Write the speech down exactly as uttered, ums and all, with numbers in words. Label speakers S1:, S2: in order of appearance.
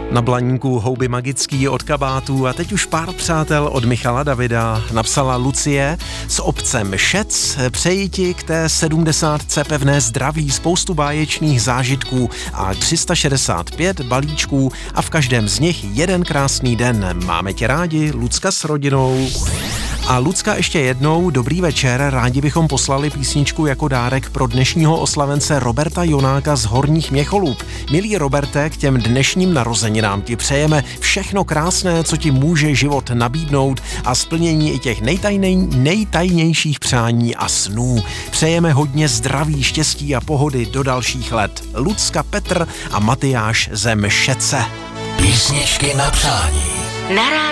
S1: Na Blaníku houby magický od kabátů a teď už pár přátel od Michala Davida. Napsala Lucie z obce Mšec. Přeji ti k té sedmdesátce pevné zdraví, spoustu báječných zážitků a tři sta šedesát pět balíčků a v každém z nich jeden krásný den. Máme tě rádi, Lucka s rodinou. A Lucka ještě jednou, dobrý večer, rádi bychom poslali písničku jako dárek pro dnešního oslavence Roberta Jonáka z Horních Měcholůb. Milý Roberte, k těm dnešním narozeninám ti přejeme všechno krásné, co ti může život nabídnout a splnění i těch nejtajnej, nejtajnějších přání a snů. Přejeme hodně zdraví, štěstí a pohody do dalších let. Lucka, Petr a Matyáš ze Mšece.
S2: Písničky na přání.